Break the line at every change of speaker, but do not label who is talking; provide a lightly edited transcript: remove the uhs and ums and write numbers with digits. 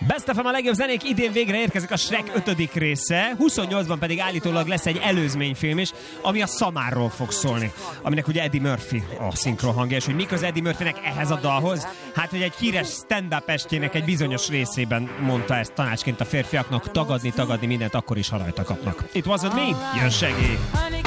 Best of a legjobb zenék, idén végre érkezik a Shrek 5. része, 28-ban pedig állítólag lesz egy előzményfilm is, ami a szamárról fog szólni, aminek ugye Eddie Murphy a szinkron hangja, és hogy mik az Eddie Murphynek ehhez a dalhoz? Hát, hogy egy híres stand-up estjének egy bizonyos részében mondta ezt tanácsként a férfiaknak, tagadni mindent, akkor is, ha rajta kapnak. It wasn't me, jön segély!